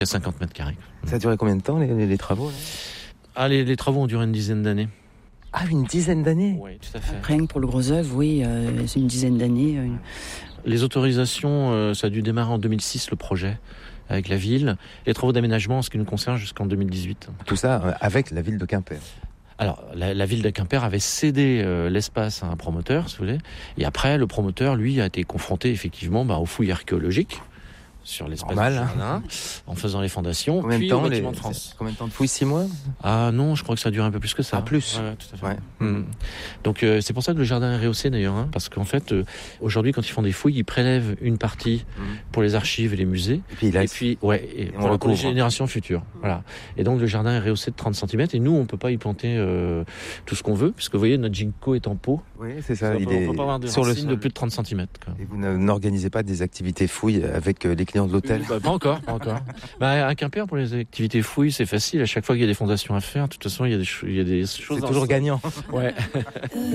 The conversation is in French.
Il y a 50 mètres carrés. Ça a duré combien de temps les travaux là Les travaux ont duré une dizaine d'années. Ah, une dizaine d'années. Oui, tout à fait. Rien que pour le gros œuvre, oui, c'est une dizaine d'années. Les autorisations, ça a dû démarrer en 2006 le projet avec la ville. Les travaux d'aménagement, en ce qui nous concerne, jusqu'en 2018. Tout ça avec la ville de Quimper. Alors, la ville de Quimper avait cédé l'espace à un promoteur, si vous voulez. Et après, le promoteur, lui, a été confronté effectivement aux fouilles archéologiques sur l'espace du jardin, en faisant les fondations, Combien puis de temps, au bâtiment de France. Combien de temps de fouilles? 6 mois? Ah non, je crois que ça a duré un peu plus que ça. Ah, plus? Ouais, tout à fait. Ouais. Donc c'est pour ça que le jardin est rehaussé d'ailleurs, parce qu'en fait, aujourd'hui, quand ils font des fouilles, ils prélèvent une partie pour les archives et les musées, et puis pour les générations futures. Voilà. Et donc le jardin est rehaussé de 30 cm, et nous, on peut pas y planter tout ce qu'on veut, puisque vous voyez, notre ginkgo est en pot. Oui, c'est ça. On peut pas avoir des racines de plus de 30 cm. Et vous n'organisez pas des activités fouilles avec les clients de l'hôtel? Pas encore. À Quimper, pour les activités fouilles, c'est facile. À chaque fois qu'il y a des fondations à faire, de toute façon, il y a des choses. C'est toujours gagnant. Ouais.